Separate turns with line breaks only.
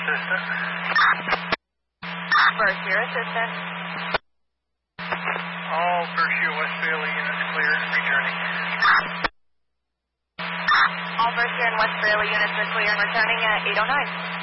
assistant.
First Year assistant.
All First Year West Bailey units clear and returning.
All First Year and West Bailey units are clear and returning at 8:09.